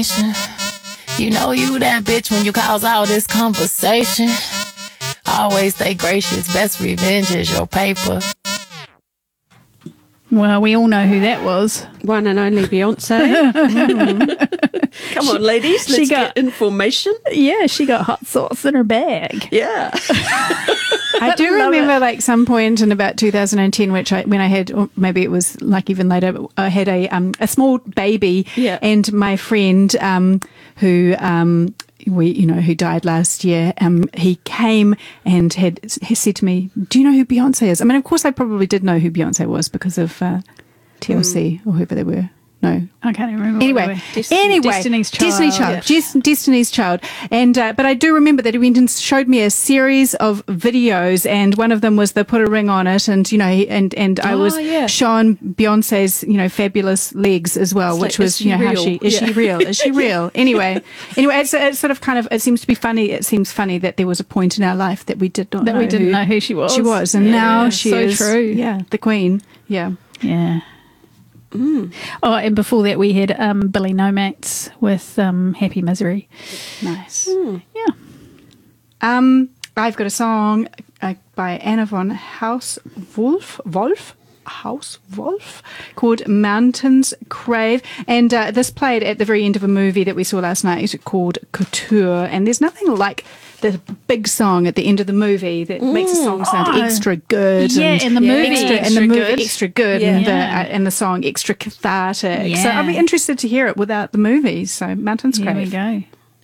information. You know you that bitch when you cause all this conversation. Always stay gracious, best revenge is your paper. Well, we all know who that was. One and only Beyonce. Come on, ladies, let's get information. Yeah, she got hot sauce in her bag. Yeah. I do remember like some point in about 2010, when I had, or maybe it was like even later, I had a small baby, and my friend who died last year, he came and he said to me, "Do you know who Beyonce is?" I mean, of course, I probably did know who Beyonce was because of TLC or whoever they were. No, I can't even remember. Anyway, Destiny's Child. Destiny's Child. And but I do remember that he went and showed me a series of videos, and one of them was the put a ring on it, and I was shown Beyonce's fabulous legs as well, which was how she is she real? Anyway, it's sort of kind of, it seems to be funny. It seems funny that there was a point in our life that we didn't know who she was. She was, and now she is true. Yeah, the queen. Yeah. Oh, and before that we had Billy Nomax with Happy Misery. Nice. Yeah. I've got a song by Anna von Hauswolf called Mountains Crave, and this played at the very end of a movie that we saw last night called Couture, and there's nothing like the big song at the end of the movie that makes the song sound extra good. Yeah, and the movie extra good, and the song extra cathartic. So I'd be interested to hear it without the movie. So Mountains Crave. There we go.